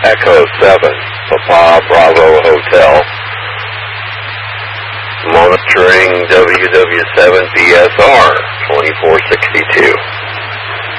Echo 7, Papa Bravo Hotel. Monitoring WW7 BSR 2462.